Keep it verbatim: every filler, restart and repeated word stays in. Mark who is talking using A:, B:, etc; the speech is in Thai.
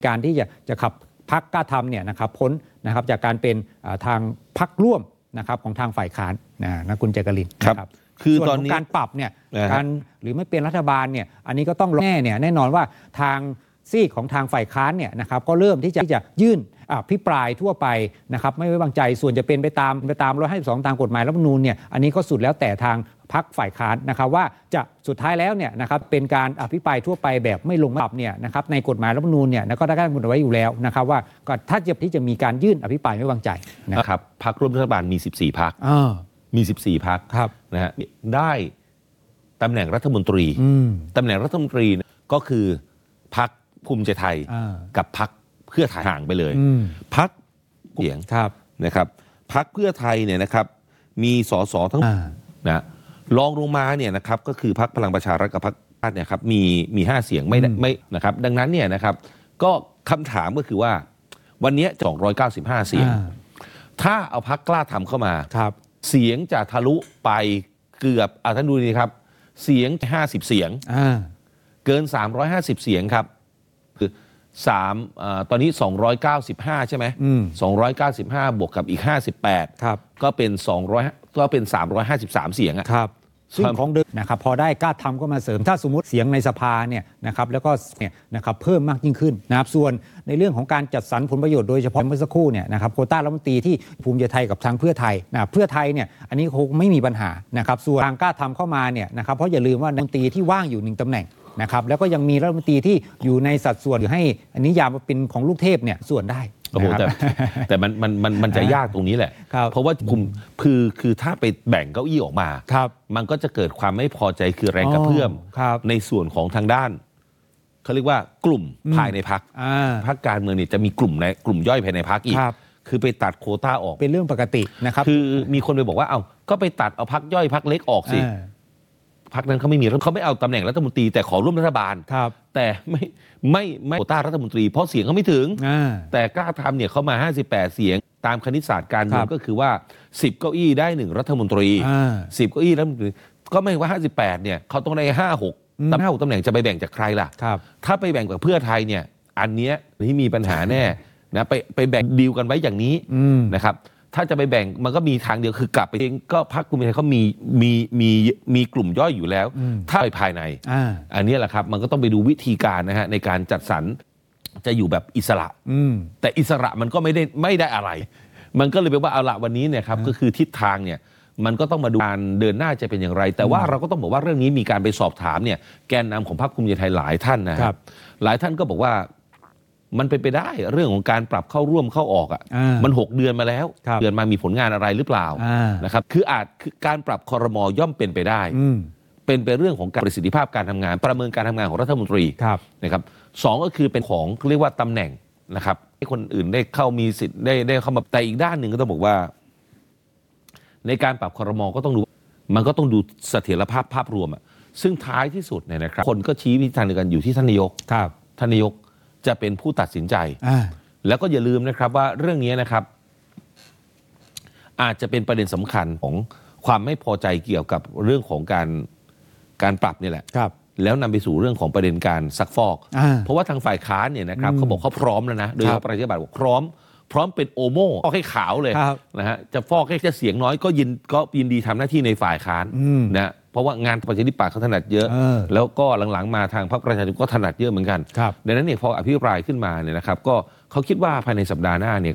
A: การที่จะจะขับพรรคกล้าทำเนี่ยนะครับพ้นนะครับจากการเป็นทางพรรคร่วมนะครับของทางฝ่ายค้านนะคุณเจกลินนะครับคือตอนนี้การปรับเนี่ยการหรือไม่เป็นรัฐบาลเนี่ยอันนี้ก็ต้องแน่เนี่ยแน่นอนว่าทางซีกของทางฝ่ายค้านเนี่ยนะครับก็เริ่มที่จะที่จะยื่นอภิปรายทั่วไปนะครับไม่ไว้วางใจส่วนจะเป็นไปตามไปตามหนึ่งร้อยห้าสิบสองตามกฎหมายรัฐธรรมนูญเนี่ยอันนี้ก็สุดแล้วแต่ทางพรรคฝ่ายค้านนะครับว่าจะสุดท้ายแล้วเนี่ยนะครับเป็นการอภิปรายทั่วไปแบบไม่ลงมติเนี่ยนะครับในกฎหมายรัฐธรรมนูญเนี่ยก็ได้กำหนดไว้อยู่แล้วนะครับว่าก็ถ้าจะที่จะมีการยื่นอภิปรายไม่ไว้วางใจ
B: นะครับพรรคร่วมรัฐบาลมีสิบสี่พรรคมีสิบสี่พรรคนะฮะได้ตำแหน่งรัฐมนตรีตำแหน่งรัฐมนตรีก็คือพรรคภูมิใจไทยกับพรรคเพื่อไทยห่างไปเลยพรรคเสียงนะครับพรรคเพื่อไทยเนี่ยนะครับมีสสทั้งนะรองลงมาเนี่ยนะครับก็คือพรรคพลังประชารัฐกับพรรคชาติเนี่ยครับมีมีห้าเสียงไม่ไม่นะครับดังนั้นเนี่ยนะครับก็คำถามก็คือว่าวันนี้สองร้อยเก้าสิบห้าเสียงถ้าเอาพรรคกล้าทำเข้ามาเสียงจะทะลุไปเกือบอ่ะท่านดูดีครับเสียงห้าสิบเสียงเกินสามร้อยห้าสิบเสียงครับคือสามอ่าตอนนี้สองร้อยเก้าสิบห้าใช่ไหมสองร้อยเก้าสิบห้าบวกกับอีกห้าสิบแปดครับก็เป็นสองร้อยก็เป็นสามร้อยห้าสิบสามเสียงอ่ะครับ
A: ซึ่งของเดิมนะครับพอได้กล้าทำก็มาเสริมถ้าสมมติเสียงในสภาเนี่ยนะครับแล้วก็เนี่ยนะครับเพิ่มมากยิ่งขึ้นนะครับส่วนในเรื่องของการจัดสรรผลประโยชน์โดยเฉพาะเมื่อสักครู่เนี่ยนะครับโควต้ารัฐมนตรีที่ภูมิใจไทยกับทางเพื่อไทยนะเพื่อไทยเนี่ยอันนี้คงไม่มีปัญหานะครับส่วนทางกล้าทำเข้ามาเนี่ยนะครับเพราะอย่าลืมว่ารัฐมนตรีที่ว่างอยู่หนึ่งตำแหน่งนะครับแล้วก็ยังมีรัฐมนตรีที่อยู่ในสัดส่วนหรือให้อันนี้ยามเป็นของลูกเทพเนี่ยส่วนได้
B: โอ้โหแต่แต่มันมันมันมันจะยากตรงนี้แหละเพราะว่าคุมคือคือถ้าไปแบ่งเก้าอี้ออกมามันก็จะเกิดความไม่พอใจคือแรงกระเพื่อมในส่วนของทางด้านเขาเรียกว่ากลุ่มภายในพรรคพรรคการเมืองเนี่ยจะมีกลุ่มในกลุ่มย่อยภายในพรรคอีกคือไปตัดโควต้าออก
A: เป็นเรื่องปกตินะครับ
B: คือมีคนไปบอกว่าเอ้าก็ไปตัดเอาพรรคย่อยพรรคเล็กออกสิพรรคนั้นเขาไม่มีเขาไม่เอาตำแหน่งรัฐมนตรีแต่ขอร่วมรัฐบาลแต่ไม่ไม่ไม่โควต้ารัฐมนตรีเพราะเสียงเขาไม่ถึงแต่กล้าทำเนี่ยเขามาห้าสิบแปดเสียงตามคณิตศาสตร์การเมืองก็คือว่าสิบเก้าอี้ได้หนึ่งรัฐมนตรีสิบเก้าอี้รัฐมนตรีก็ไม่ว่าห้าสิบแปดเนี่ยเขาต้องได้ห้า หกตำแหน่งตำแหน่งจะไปแบ่งจากใครล่ะถ้าไปแบ่งกับเพื่อไทยเนี่ยอันเนี้ยที่มีปัญหาแน่นะไปไปแบ่งดีลกันไว้อย่างนี้นะครับถ้าจะไปแบ่งมันก็มีทางเดียวคือกลับไปเองก็พรรคภูมิใจไทยเขามีมีมีมีกลุ่มย่อยอยู่แล้วถ้าไปภายในอันนี้แหละครับมันก็ต้องไปดูวิธีการนะฮะในการจัดสรรจะอยู่แบบอิสระแต่อิสระมันก็ไม่ได้ไม่ได้อะไรมันก็เลยแปลว่าเอาละวันนี้เนี่ยครับก็คือทิศทางเนี่ยมันก็ต้องมาดูการเดินหน้าจะเป็นอย่างไรแต่ว่าเราก็ต้องบอกว่าเรื่องนี้มีการไปสอบถามเนี่ยแกนนำของพรรคภูมิใจไทยหลายท่านนะครับหลายท่านก็บอกว่ามันเป็นไปได้เรื่องของการปรับเข้าร่วมเข้าออกอ่ะมันหกเดือนมาแล้วเดือนมามีผลงานอะไรหรือเปล่านะครับคืออาจคือการปรับครม.ย่อมเป็นไปได้เป็นไปเรื่องของการประสิทธิภาพการทำงานประเมินการทำงานของรัฐมนตรีนะครับสองก็คือเป็นของเรียกว่าตำแหน่งนะครับให้คนอื่นได้เข้ามีสิทธิ์ได้ได้เข้ามาแต่อีกด้านหนึ่งก็ต้องบอกว่าในการปรับครม.ก็ต้องดูมันก็ต้องดูเสถียรภาพภาพรวมอ่ะซึ่งท้ายที่สุดเนี่ยนะครับคนก็ชี้วิธีทางเดียวกันอยู่ที่ท่านนายกท่านนายกจะเป็นผู้ตัดสินใจแล้วก็อย่าลืมนะครับว่าเรื่องนี้นะครับอาจจะเป็นประเด็นสำคัญของความไม่พอใจเกี่ยวกับเรื่องของการการปรับนี่แหละแล้วนำไปสู่เรื่องของประเด็นการซักฟอกเพราะว่าทางฝ่ายค้านเนี่ยนะครับเขาบอกเขาพร้อมแล้วนะโดยเฉพาะประชาธิปัตย์บอกพร้อมพร้อมเป็นโอโม่ฟอกให้ขาวเลยนะฮะจะฟอกให้จะเสียงน้อยก็ยินก็ยินดีทำหน้าที่ในฝ่ายค้านนะเพราะว่างานประชาธิปัตย์เขาถนัดเยอะแล้วก็หลังๆมาทางพรรคประชาธิปัตย์ก็ถนัดเยอะเหมือนกันดังนั้นเนี่ยพออภิปรายขึ้นมาเนี่ยนะครับก็เขาคิดว่าภายในสัปดาห์หน้าเนี่ย